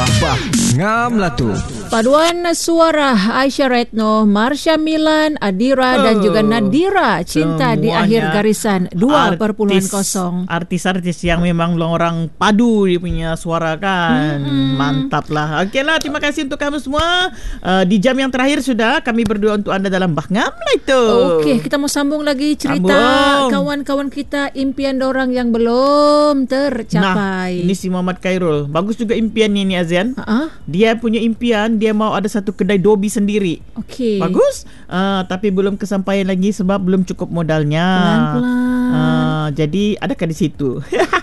Bah, ngam lah tu. Paduan suara Aisyah Retno, Marsha Milan, Adira dan juga Nadira, Cinta di Akhir Garisan 2.0. Artis-artis yang memang orang padu dia punya suara kan. Mantap lah. Okey lah, terima kasih untuk kamu semua. Di jam yang terakhir sudah kami berdua untuk anda dalam Bah Ngam lah itu. Okey, kita mau sambung lagi cerita kawan-kawan kita, impian dorang yang belum tercapai. Nah, ini si Muhammad Khairul. Bagus juga impiannya ni Azian. Dia punya impian, dia mau ada satu kedai dobi sendiri. Okey. Bagus. Tapi belum kesampaian lagi sebab belum cukup modalnya. Pelan-pelan. Jadi adakah di situ?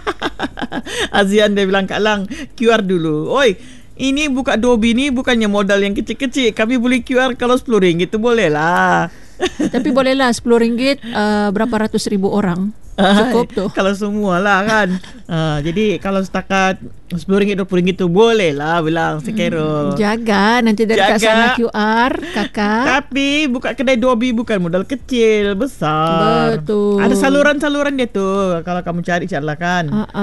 Azian dia bilang, Kak Lang, QR dulu. Oi, ini buka dobi ni bukannya modal yang kecil-kecil. Kami boleh QR kalau RM10 tu boleh lah. Tapi bolehlah RM10 berapa ratus ribu orang. Cukup tu. Kalau semua lah kan. Jadi kalau setakat RM10, RM20 tu boleh lah bilang si Khairul. Jaga nanti dari kat sana QR kakak. Tapi buka kedai dobi bukan modal kecil, besar. Betul. Ada saluran-saluran dia tu. Kalau kamu cari-carilah kan.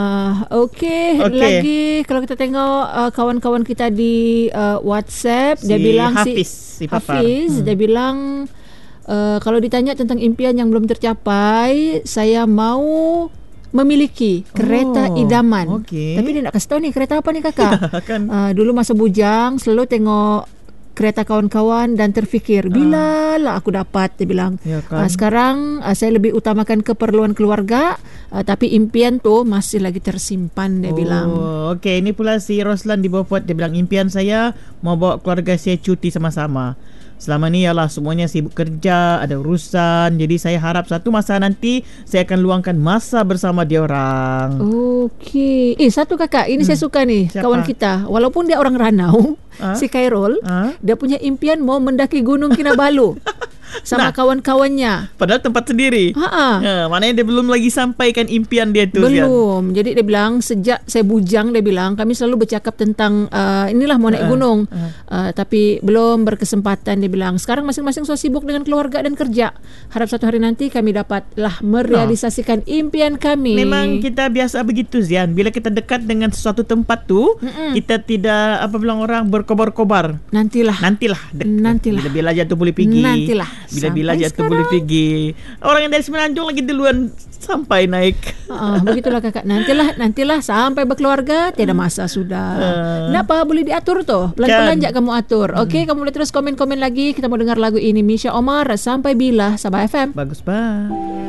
Okey. Lagi kalau kita tengok kawan-kawan kita di WhatsApp, dia bilang Hafiz, Hafiz dia bilang kalau ditanya tentang impian yang belum tercapai, saya mau memiliki kereta idaman. Tapi dia nak kasih tahu ni kereta apa ni kakak. Kan. Dulu masa bujang selalu tengok kereta kawan-kawan dan terfikir bila lah aku dapat, dia bilang. Ya kan? Sekarang saya lebih utamakan keperluan keluarga, tapi impian tu masih lagi tersimpan, dia bilang. Okey, ini pula si Roslan di Beaufort, dia bilang impian saya mau bawa keluarga saya cuti sama-sama. Selama ni ialah semuanya sibuk kerja, ada urusan. Jadi saya harap satu masa nanti saya akan luangkan masa bersama dia orang. Okey. Satu kakak, ini saya suka ni. Siapa? Kawan kita, walaupun dia orang Ranau, si Khairul, dia punya impian mau mendaki Gunung Kinabalu sama kawan-kawannya. Padahal tempat sendiri. Maknanya dia belum lagi sampaikan impian dia tu. Belum. Jadi dia bilang sejak saya bujang, dia bilang kami selalu bercakap tentang inilah mau naik gunung. Tapi belum berkesempatan, dia bilang. Sekarang masing-masing so sibuk dengan keluarga dan kerja. Harap satu hari nanti kami dapatlah merealisasikan impian kami. Memang kita biasa begitu Zian. Bila kita dekat dengan sesuatu tempat tu, kita tidak bilang orang berkobar-kobar. Nantilah. Bila jatuh boleh pergi. Bila jatuh boleh pergi. Orang yang dari Semenanjung lagi duluan sampai naik. Begitulah kakak. Nantilah sampai berkeluarga, tiada masa sudah. Kenapa boleh diatur tu? Pelan-pelan je kamu atur. Okey, kamu boleh terus komen-komen lagi. Kita mau dengar lagu ini Misha Omar, Sampai Bila, Sabah FM. Bagus, bye.